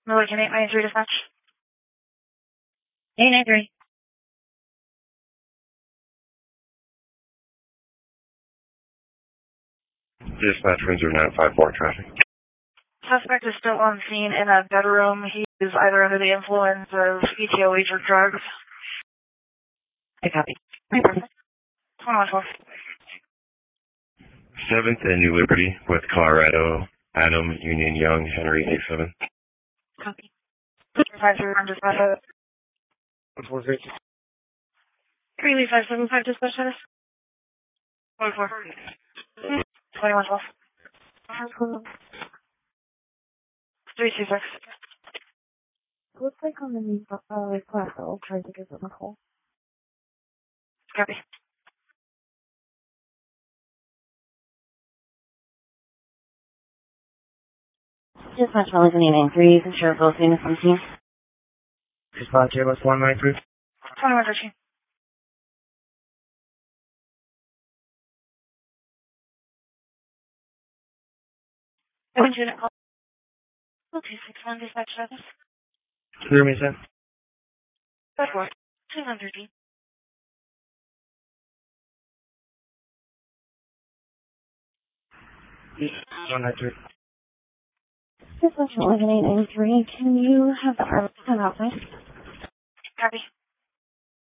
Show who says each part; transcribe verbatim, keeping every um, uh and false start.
Speaker 1: Miller, can eight nine three dispatch? eight nine three.
Speaker 2: Dispatch Windsor nine five four traffic.
Speaker 1: Suspect is still on scene in a bedroom. He is either under the influence of E T O H or drugs.
Speaker 3: I copy.
Speaker 1: twenty-one twelve.
Speaker 2: seventh and New Liberty with Colorado, Adam, Union, Young, Henry, eight seven.
Speaker 1: Copy. five three one dispatch.
Speaker 2: one four six.
Speaker 1: three Lee five seven five dispatch status. one four. twenty-one twelve. three two six.
Speaker 3: Looks like on the new uh, request, I'll try to give them a call.
Speaker 1: Copy.
Speaker 3: Dispatch Wellington eight nine three, and Sheriff both units on scene.
Speaker 2: Dispatch A L S one nine three.
Speaker 1: twenty-one thirteen. Orange unit call. two six one dispatch service.
Speaker 2: Clear me, sir.
Speaker 1: Good work. two hundred D.
Speaker 2: one nine three.
Speaker 3: Dispatch Wellington eight nine three, can you have the arm come out, please?
Speaker 1: Copy.